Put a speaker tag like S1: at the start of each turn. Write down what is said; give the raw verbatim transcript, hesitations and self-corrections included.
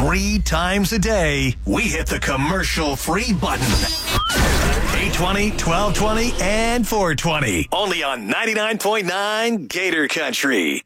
S1: Three times a day, we hit the commercial-free button. eight twenty, twelve twenty, and four twenty. Only on ninety-nine point nine Gator Country.